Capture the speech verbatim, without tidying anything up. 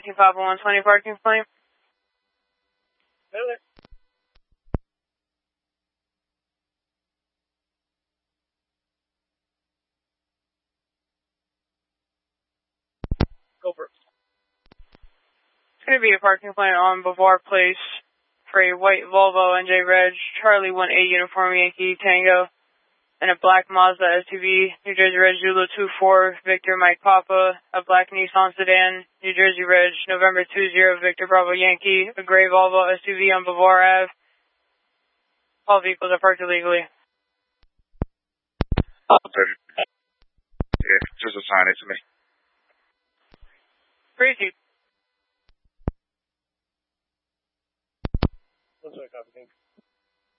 eighteen Papa one twenty parking complaint. Really? Go for it. It's going to be a parking complaint on Bavar Place for a white Volvo N J Reg, Charlie one eight Uniform Yankee Tango, and a black Mazda S U V, New Jersey Reg Zulu two four, Victor Mike Papa, a black Nissan sedan, New Jersey Reg November two zero, Victor Bravo Yankee, a gray Volvo S U V on Bavar Avenue. All vehicles are parked illegally. Yeah, just assign it to me. Crazy. One second, copy.